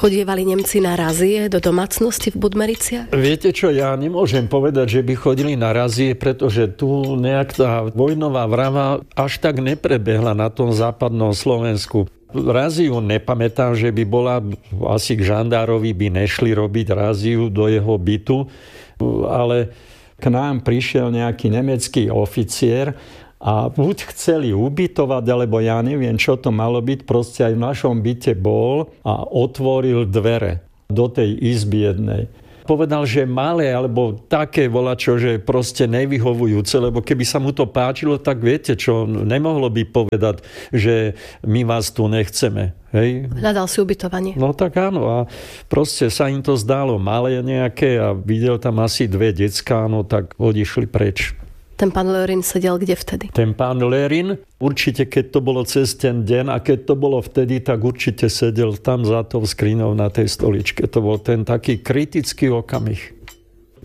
Chodievali Nemci na razie do domácnosti v Budmericiach? Viete čo, ja nemôžem povedať, že by chodili na razie, pretože tu nejak tá vojnová vrava až tak neprebehla na tom západnom Slovensku. Raziu nepamätám, že by bola, asi k žandárovi by nešli robiť raziu do jeho bytu, ale k nám prišiel nejaký nemecký oficier a buď chceli ubytovať, alebo ja neviem, čo to malo byť, proste aj v našom byte bol a otvoril dvere do tej izby jednej. Povedal, že malé, alebo také volačo, že proste nevyhovujúce, lebo keby sa mu to páčilo, tak viete čo, nemohlo by povedať, že my vás tu nechceme. Hej? Hľadal si ubytovanie. No tak áno, a proste sa im to zdálo malé nejaké a videl tam asi 2 decká, no tak odišli preč. Ten pán Lerin sedel kde vtedy? Ten pán Lerin, určite keď to bolo cez ten deň a keď to bolo vtedy, tak určite sedel tam za tou skriňou na tej stoličke. To bol ten taký kritický okamih.